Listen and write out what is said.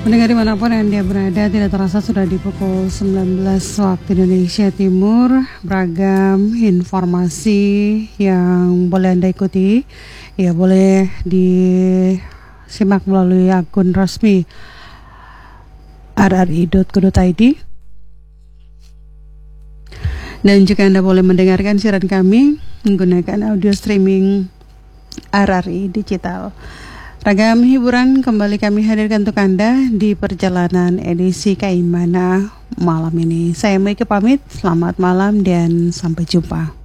Mendengar dimanapun Anda berada, tidak terasa sudah di pukul 19 waktu Indonesia Timur. Beragam informasi yang boleh Anda ikuti, ya boleh disimak melalui akun resmi rri.co.id. Dan juga Anda boleh mendengarkan siaran kami menggunakan audio streaming RRI Digital. Ragam hiburan kembali kami hadirkan untuk Anda di perjalanan edisi Kaimana malam ini. Saya Mike pamit, selamat malam dan sampai jumpa.